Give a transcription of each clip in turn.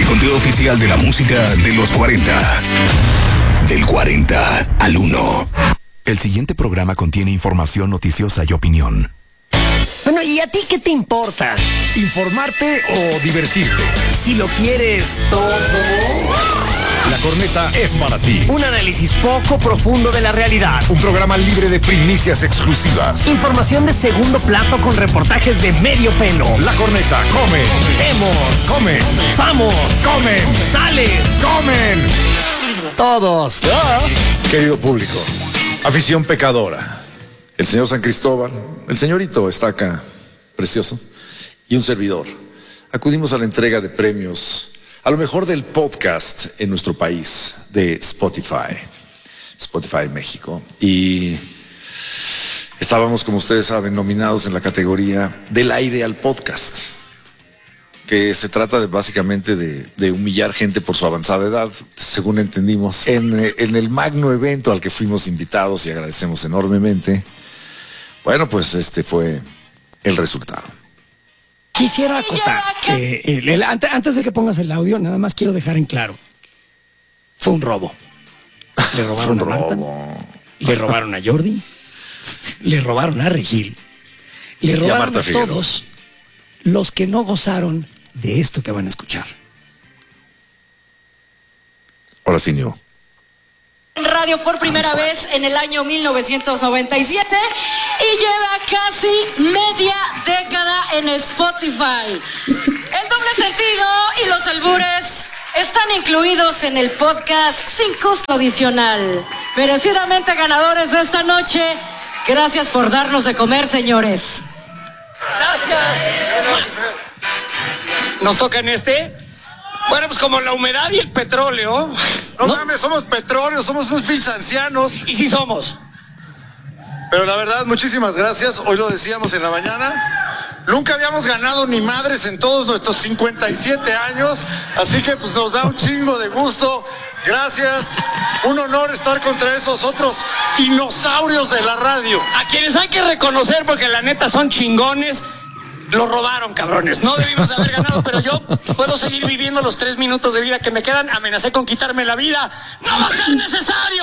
conteo oficial de la música de los 40. Del 40 al 1. El siguiente programa contiene información noticiosa y opinión. Bueno, ¿y a ti qué te importa? ¿Informarte o divertirte? Si lo quieres todo. La Corneta es para ti. Un análisis poco profundo de la realidad. Un programa libre de primicias exclusivas. Información de segundo plato con reportajes de medio pelo. La Corneta come. Vemos. Comen. Vamos. Comen. Sales. Comen. Todos. Querido público, afición pecadora. El señor San Cristóbal, el señorito está acá, precioso, y un servidor. Acudimos a la entrega de premios a lo mejor del podcast en nuestro país, de Spotify México. Y estábamos, como ustedes saben, nominados en la categoría del aire al podcast, que se trata básicamente de humillar gente por su avanzada edad, según entendimos, en el magno evento al que fuimos invitados y agradecemos enormemente. Bueno, pues este fue el resultado. Quisiera acotar, antes de que pongas el audio, nada más quiero dejar en claro. Fue un robo. Le robaron a Marta, le robaron a Jordi, le robaron a Regil, le robaron a todos los que no gozaron de esto que van a escuchar. Ahora sí, Nio. En radio por primera vez en el año 1997 y lleva casi media década en Spotify. El doble sentido y los albures están incluidos en el podcast sin costo adicional. Merecidamente ganadores de esta noche, gracias por darnos de comer, señores. Gracias. ¿Nos toca en este? Bueno, pues como la humedad y el petróleo. No mames, somos petróleo, somos unos pinches ancianos. Y sí somos. Pero la verdad, muchísimas gracias. Hoy lo decíamos en la mañana. Nunca habíamos ganado ni madres en todos nuestros 57 años. Así que pues nos da un chingo de gusto. Gracias. Un honor estar contra esos otros dinosaurios de la radio. A quienes hay que reconocer porque la neta son chingones. Lo robaron, cabrones. No debimos haber ganado, pero yo puedo seguir viviendo los 3 minutos de vida que me quedan. Amenacé con quitarme la vida. ¡No va a ser necesario!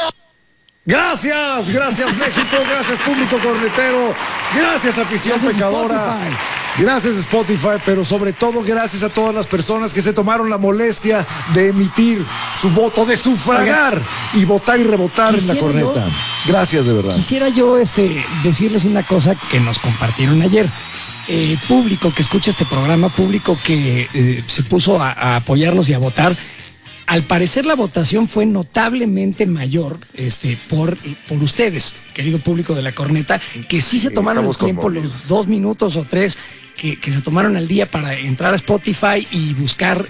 Gracias México, gracias público cornetero, gracias afición pecadora, gracias Spotify, pero sobre todo gracias a todas las personas que se tomaron la molestia de emitir su voto, de sufragar y votar y rebotar en la corneta. Gracias de verdad. Quisiera yo decirles una cosa que nos compartieron ayer. Público que escucha este programa, público que se puso a apoyarnos y a votar. Al parecer la votación fue notablemente mayor por ustedes, querido público de la corneta, que sí se tomaron el tiempo, los 2 minutos o 3 que se tomaron al día para entrar a Spotify y buscar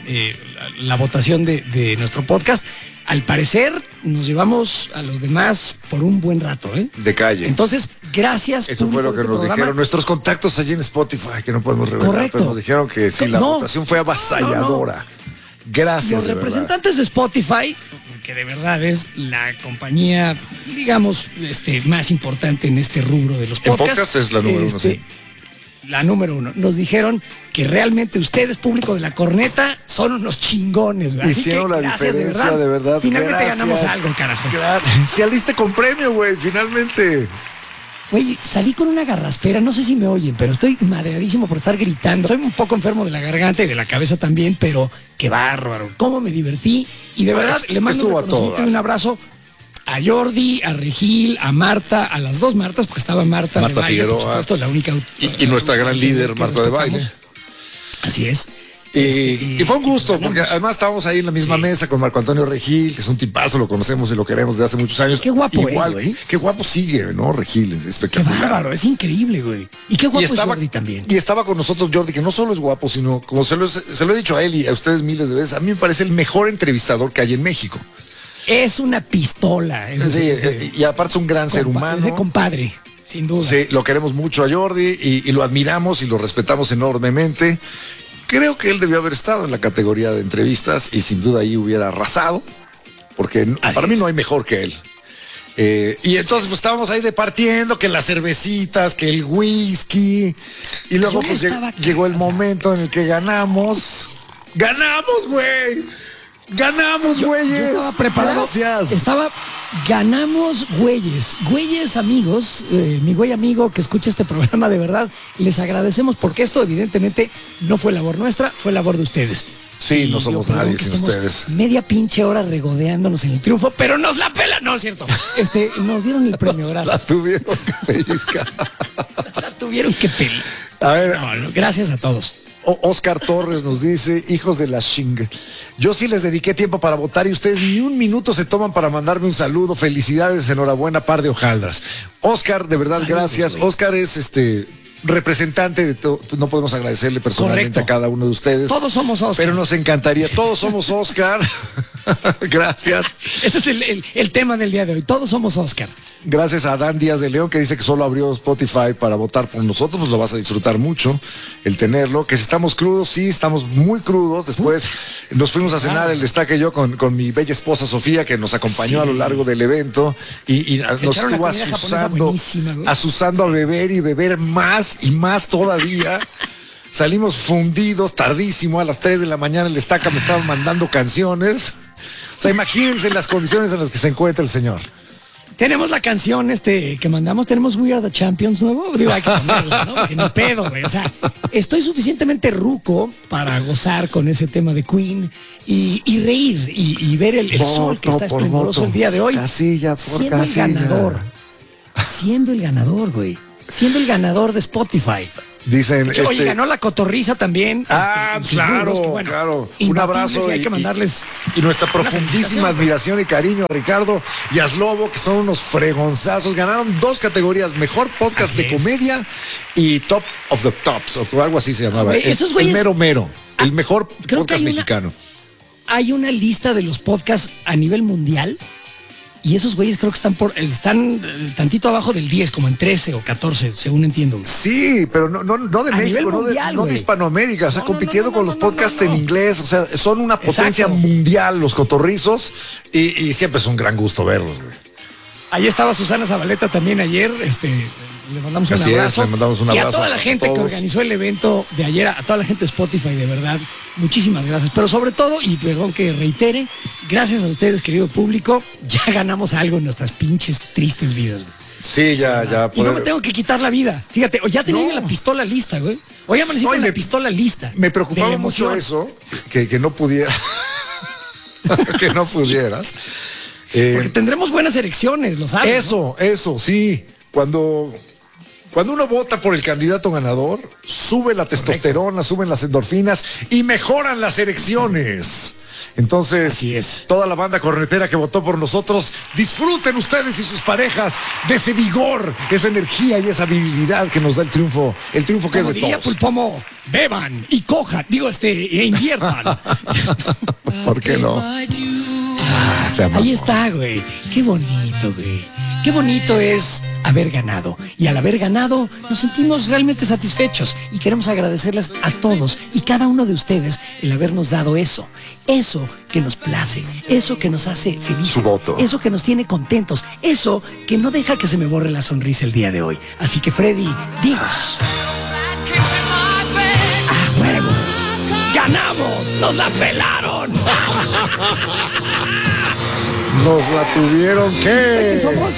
la votación de nuestro podcast. Al parecer nos llevamos a los demás por un buen rato, ¿eh? De calle. Entonces, gracias. Eso fue lo que nos dijeron nuestros contactos allí en Spotify, que no podemos revelar. Correcto. Pero nos dijeron que sí, la votación fue avasalladora. Gracias. Los representantes de Spotify, que de verdad es la compañía, digamos, más importante en este rubro de los podcasts. En podcast es la número 1, sí. La número 1. Nos dijeron que realmente ustedes, público de la corneta, son unos chingones, ¿verdad? Hicieron la diferencia, de verdad. Finalmente ganamos algo, carajo. Gracias. Saliste con premio, güey, finalmente. Güey, salí con una garraspera, no sé si me oyen, pero estoy madreadísimo por estar gritando. Estoy un poco enfermo de la garganta y de la cabeza también, pero qué bárbaro. Cómo me divertí. Y de verdad, le mando un reconocimiento y un abrazo a Jordi, a Regil, a Marta, a las 2 Martas, porque estaba Marta de baile, Figueroa, por supuesto, la única. Y nuestra gran líder, Marta de baile. Así es. Y fue un gusto, porque además estábamos ahí en la misma mesa con Marco Antonio Regil, que es un tipazo, lo conocemos y lo queremos desde hace muchos años. Qué guapo igual, güey. Qué guapo sigue, ¿no? Regil, es espectacular. Qué bárbaro, es increíble, güey. Y qué guapo es Jordi también. Y estaba con nosotros Jordi, que no solo es guapo, sino, como se lo he dicho a él y a ustedes miles de veces, a mí me parece el mejor entrevistador que hay en México. Es una pistola. Y aparte es un gran ser humano. Ese compadre, sin duda. Sí, lo queremos mucho a Jordi y lo admiramos y lo respetamos enormemente. Creo que él debió haber estado en la categoría de entrevistas y sin duda ahí hubiera arrasado, porque para mí no hay mejor que él. Y entonces pues, estábamos ahí departiendo que las cervecitas, que el whisky, y luego pues llegó el momento en el que ganamos. ¡Ganamos, güey! ¡Ganamos, güeyes! Yo estaba preparado. Gracias. Ganamos, güeyes. Güeyes, amigos, mi güey amigo que escucha este programa, de verdad, les agradecemos porque esto evidentemente no fue labor nuestra, fue labor de ustedes. Sí, Y no somos nadie sin ustedes. Media pinche hora regodeándonos en el triunfo, pero nos la pela, no es cierto. Nos dieron el premio, La gracias. tuvieron que pellizcar. La tuvieron que pelar. A ver, No, gracias a todos. Oscar Torres nos dice, hijos de la ching. Yo sí les dediqué tiempo para votar y ustedes ni un minuto se toman para mandarme un saludo. Felicidades, enhorabuena, par de hojaldras. Oscar, de verdad, Saludos, gracias. güey. Oscar es representante de todo. No podemos agradecerle personalmente Correcto. a cada uno de ustedes. Todos somos Oscar. Pero nos encantaría. Todos somos Oscar. Gracias. Ese es el tema del día de hoy. Todos somos Oscar. Gracias a Dan Díaz de León, que dice que solo abrió Spotify para votar por nosotros. Pues lo vas a disfrutar mucho el tenerlo. Que si estamos crudos, sí, estamos muy crudos. Después nos fuimos a cenar el Destaque y yo con mi bella esposa Sofía, que nos acompañó Sí. a lo largo del evento y nos Echaron estuvo una comida japonesa buenísima, güey. asusando a beber y beber más y más todavía. Salimos fundidos, tardísimo, a las 3 de la mañana el Destaca me estaba mandando canciones. O sea, imagínense las condiciones en las que se encuentra el señor. Tenemos la canción que mandamos, tenemos We Are the Champions nuevo. Digo, hay que ponerla, ¿no? Porque ni pedo, güey. O sea, estoy suficientemente ruco para gozar con ese tema de Queen y reír y ver el sol que Voto está por esplendoroso voto, el día de hoy. casilla por siendo casilla. el ganador. Siendo el ganador, güey. Siendo el ganador de Spotify. Dicen, Oye, ganó la cotorriza también. en sus claro, rubros, que bueno, claro. Un imbatibles, abrazo y hay que mandarles y nuestra una profundísima felicitación. admiración y cariño a Ricardo y a Slobo, que son unos fregonzazos. Ganaron 2 categorías, mejor podcast Así de es. comedia y Top of the Tops, o algo así se llamaba. Güey, esos el güeyes- mero mero, el mejor creo que podcast hay una- mexicano. Hay una lista de los podcasts a nivel mundial y esos güeyes creo que están tantito abajo del 10, como en 13 o 14, según entiendo. Sí, pero no de A nivel México, mundial, no de güey. Hispanoamérica, o sea, No, compitiendo con los podcasts en inglés, o sea, son una potencia Exacto. mundial los cotorrizos y siempre es un gran gusto verlos, güey. Ahí estaba Susana Zabaleta también ayer, le mandamos un Así es, abrazo. le mandamos un Y a abrazo toda la a gente que todos. organizó el evento de ayer, a toda la gente de Spotify, de verdad, muchísimas gracias. Pero sobre todo, y perdón que reitere, gracias a ustedes, querido público, ya ganamos algo en nuestras pinches tristes vidas, güey. Sí, ya. Y no me tengo que quitar la vida. Fíjate, ya tenía No. yo la pistola lista, güey. Hoy amanecí No, y con la me- pistola lista. Me de preocupaba la mucho emoción. eso, que no pudiera. que no pudieras. Porque tendremos buenas elecciones, lo sabes. ¿no? Eso, sí. Cuando uno vota por el candidato ganador, sube la testosterona, suben las endorfinas y mejoran las elecciones. Entonces, Así es. toda la banda cornetera que votó por nosotros, disfruten ustedes y sus parejas de ese vigor, esa energía y esa virilidad que nos da el triunfo que es Como de diría todos. Pulpomo, beban y cojan, e inviertan. ¿Por qué no? Se ama. Ahí está, güey. Qué bonito, güey. Qué bonito es haber ganado. Y al haber ganado, nos sentimos realmente satisfechos. Y queremos agradecerles a todos y cada uno de ustedes el habernos dado eso. Eso que nos place. Eso que nos hace felices. Su voto. Eso que nos tiene contentos. Eso que no deja que se me borre la sonrisa el día de hoy. Así que, Freddy, dinos. ¡A huevo! ¡Ganamos! ¡Nos la pelaron! Nos la tuvieron ¿Qué que. somos?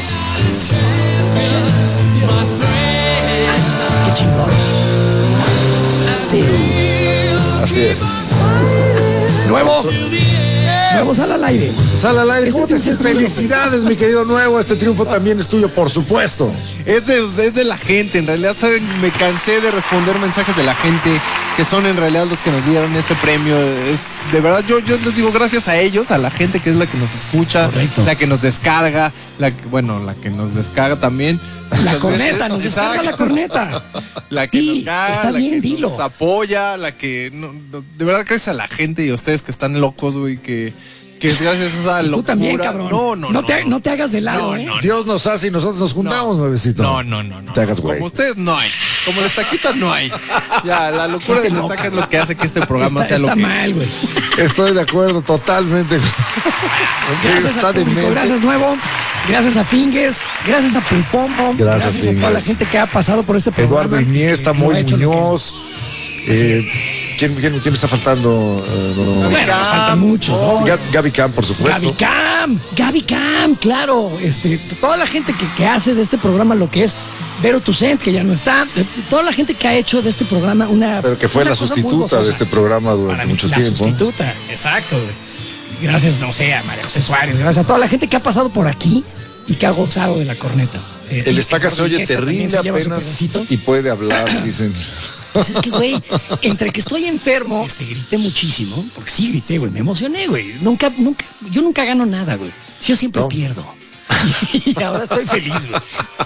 ¡Qué chingón! Sí. Así es. Nuevo sal al aire. Sal al aire. Este ¿Cómo te triunfo sientes? es tuyo, Felicidades, mi querido Nuevo. Este triunfo también es tuyo, por supuesto. Es de la gente, en realidad, ¿saben? Me cansé de responder mensajes de la gente que son en realidad los que nos dieron este premio. Es de verdad, yo les digo gracias a ellos, a la gente que es la que nos escucha, Correcto. la que nos descarga, la que nos descarga también. La Muchas corneta, veces. nos descarga la Exacto. corneta. La que Sí, nos caga, está la bien, que dilo. nos apoya, la que de verdad gracias a la gente y a ustedes que están locos, güey, que es gracias a esa Y tú locura. también, cabrón. No te hagas de lado, ¿eh? Dios nos hace y nosotros nos juntamos, nuevecito. No. Te hagas güey. Como ustedes no hay. Como la estaquita no hay. Ya, la locura de la estaca es lo que hace que este programa sea lo Está que mal, es. güey. Estoy de acuerdo totalmente. Gracias Está al público, demente. gracias Nuevo, gracias a Fingers, gracias a Pulpompo, Gracias, a toda la Fingers. gente que ha pasado por este programa. Eduardo Iniesta, que lo ha Moy hecho lo que es. Muñoz. ¿Quién me está faltando? Bueno, nos faltan muchos, ¿no? Gaby Cam, por supuesto. Gaby Cam, claro. Toda la gente que hace de este programa lo que es Vero Tucent, que ya no está. Toda la gente que ha hecho de este programa Pero que fue la sustituta de este programa durante mucho tiempo. La sustituta, exacto. Gracias, no sé, a María José Suárez, gracias a toda la gente que ha pasado por aquí y que ha gozado de la corneta. El Estaca se oye terrible apenas y puede hablar, dicen. Pues es que, güey, entre que estoy enfermo, grité muchísimo, porque sí grité, güey, me emocioné, güey. Yo nunca gano nada, güey. Yo siempre pierdo. Y ahora estoy feliz, güey.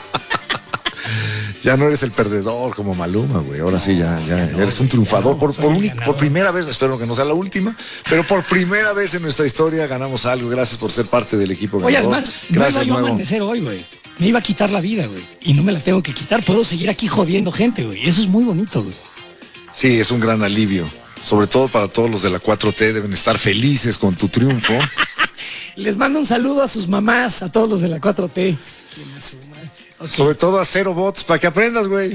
Ya no eres el perdedor como Maluma, güey. Ahora sí, ya eres un triunfador. Por primera vez, espero que no sea la última, pero por primera vez en nuestra historia ganamos algo. Gracias por ser parte del equipo ganador. Oye, además, gracias, no iba yo a amanecer hoy, güey. Me iba a quitar la vida, güey. Y no me la tengo que quitar. Puedo seguir aquí jodiendo gente, güey. Eso es muy bonito, güey. Sí, es un gran alivio. Sobre todo para todos los de la 4T. Deben estar felices con tu triunfo. Les mando un saludo a sus mamás, a todos los de la 4T. Okay. Sobre todo a Cero Bots, para que aprendas, güey.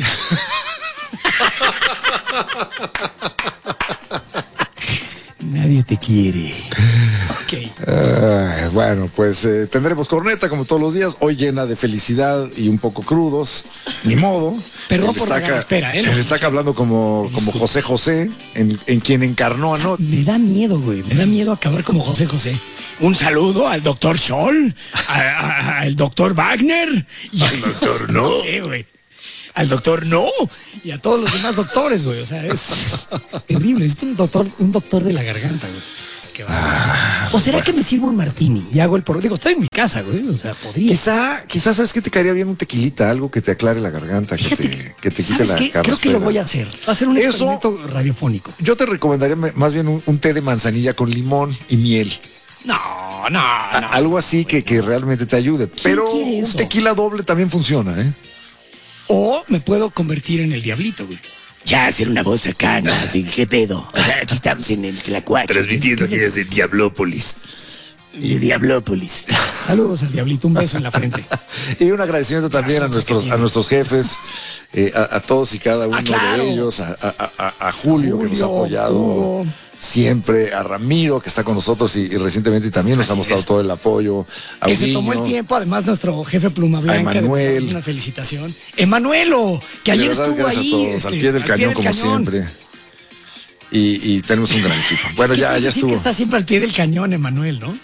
Nadie te quiere. Ok. Bueno, pues tendremos corneta como todos los días, hoy llena de felicidad y un poco crudos. Ni modo. Perdón por la espera, Él está hablando como José José, en quien encarnó anoche. Me da miedo, güey. Me da miedo acabar como José José. Un saludo al doctor Scholl, al doctor Wagner. Y al doctor No. Sé, güey. Al doctor No. Y a todos los demás doctores, güey. O sea, es terrible. Es un doctor de la garganta, güey. ¿O será que me sirvo un martini y hago el porro? Digo, estoy en mi casa, güey. O sea, podría. Quizás sabes que te caería bien un tequilita, algo que te aclare la garganta, que te quite la carraspera. Creo que lo voy a hacer. Va a ser un experimento radiofónico. Yo te recomendaría más bien un té de manzanilla con limón y miel. No. Algo así que realmente te ayude. Pero un tequila doble también funciona, ¿eh? O me puedo convertir en el diablito, güey. Ya hacer una voz acá, ¿no? Así, ¿qué pedo? O sea, aquí estamos en el Tlacuache. Transmitiendo aquí desde Diablópolis. De Diablópolis. Saludos al diablito, un beso en la frente. Y un agradecimiento también a nuestros jefes, a todos y cada uno de ellos, a Julio, que nos ha apoyado. Hugo. Siempre, a Ramiro, que está con nosotros y recientemente también nos ha mostrado todo el apoyo. Que se tomó el tiempo, además nuestro jefe Pluma Blanca. Emanuel. Una felicitación. Emanuelo, que ayer estuvo ahí. A todos, al pie del cañón, como siempre. Y tenemos un gran equipo. Bueno, ya estuvo. Que está siempre al pie del cañón, Emanuel, ¿no?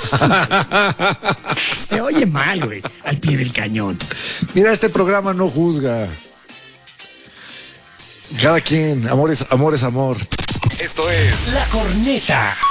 Se oye mal, güey, al pie del cañón. Mira, este programa no juzga. Cada quien, amor es amor. Esto es La Corneta.